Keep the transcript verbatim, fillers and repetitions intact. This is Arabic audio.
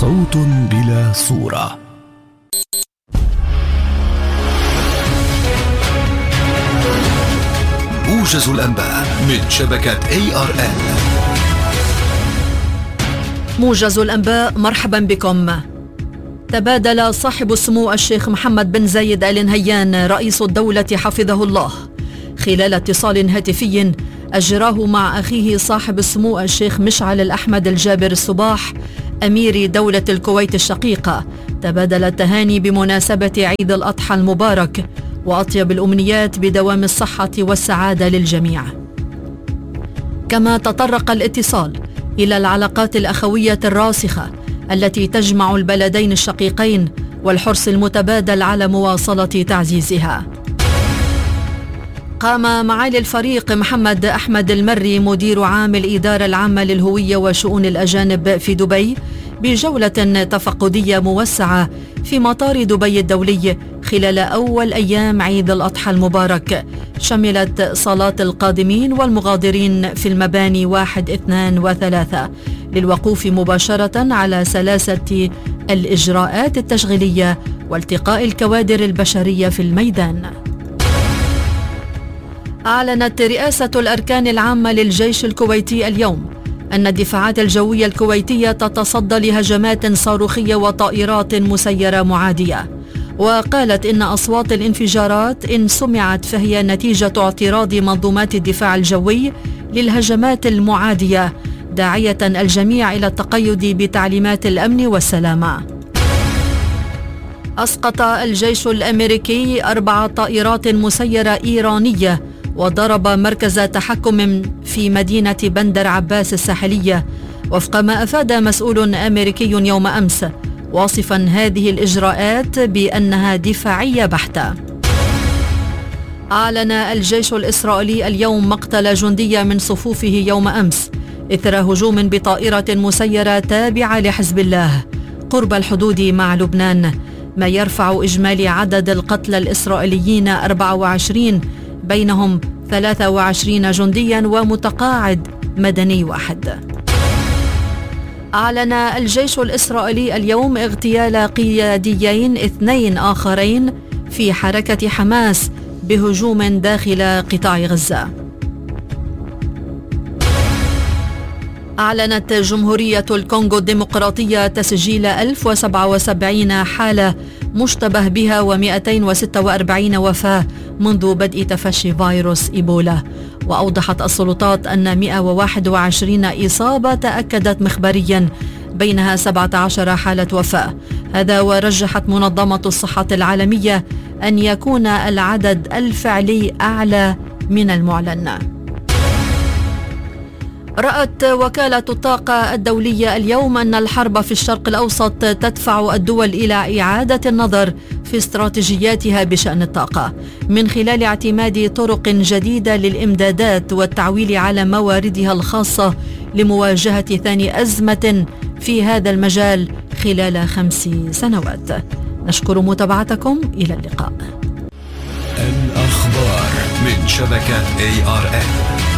صوت بلا صورة. موجز الأنباء من شبكة إيه آر إل. موجز الأنباء، مرحبا بكم. تبادل صاحب السمو الشيخ محمد بن زايد آل نهيان رئيس الدولة حفظه الله خلال اتصال هاتفي أجراه مع أخيه صاحب السمو الشيخ مشعل الأحمد الجابر الصباح أمير دولة الكويت الشقيقة، تبادل التهاني بمناسبة عيد الأضحى المبارك وأطيب الأمنيات بدوام الصحة والسعادة للجميع. كما تطرق الاتصال إلى العلاقات الأخوية الراسخة التي تجمع البلدين الشقيقين والحرص المتبادل على مواصلة تعزيزها. قام معالي الفريق محمد أحمد المري مدير عام الإدارة العامة للهوية وشؤون الأجانب في دبي بجولة تفقدية موسعة في مطار دبي الدولي خلال أول أيام عيد الأضحى المبارك، شملت صالات القادمين والمغادرين في المباني واحد اثنان وثلاثة للوقوف مباشرة على سلاسة الإجراءات التشغيلية والتقاء الكوادر البشرية في الميدان. أعلنت رئاسة الأركان العامة للجيش الكويتي اليوم أن الدفاعات الجوية الكويتية تتصدى لهجمات صاروخية وطائرات مسيرة معادية، وقالت إن أصوات الانفجارات إن سمعت فهي نتيجة اعتراض منظومات الدفاع الجوي للهجمات المعادية، داعية الجميع إلى التقيد بتعليمات الأمن والسلامة. أسقط الجيش الأمريكي أربع طائرات مسيرة إيرانية وضرب مركز تحكم في مدينة بندر عباس الساحلية، وفق ما أفاد مسؤول أمريكي يوم أمس، واصفا هذه الإجراءات بأنها دفاعية بحتة. أعلن الجيش الإسرائيلي اليوم مقتل جندي من صفوفه يوم أمس إثر هجوم بطائرة مسيرة تابعة لحزب الله قرب الحدود مع لبنان، ما يرفع إجمالي عدد القتلى الإسرائيليين أربعة وعشرين، بينهم ثلاثة وعشرين جنديا ومتقاعد مدني واحد. أعلن الجيش الإسرائيلي اليوم اغتيال قياديين اثنين آخرين في حركة حماس بهجوم داخل قطاع غزة. أعلنت جمهورية الكونغو الديمقراطية تسجيل ألف وسبعة وسبعين حالة مشتبه بها ومئتين وستة وأربعين وفاة منذ بدء تفشي فيروس إيبولا، وأوضحت السلطات أن مئة وواحد وعشرين إصابة تأكدت مخبريا، بينها سبعة عشر حالة وفاة. هذا ورجحت منظمة الصحة العالمية أن يكون العدد الفعلي أعلى من المعلن. رأت وكالة الطاقة الدولية اليوم أن الحرب في الشرق الأوسط تدفع الدول إلى إعادة النظر في استراتيجياتها بشأن الطاقة من خلال اعتماد طرق جديدة للإمدادات والتعويل على مواردها الخاصة لمواجهة ثاني أزمة في هذا المجال خلال خمس سنوات. نشكر متابعتكم، إلى اللقاء. الأخبار من شبكة إيه آر إل.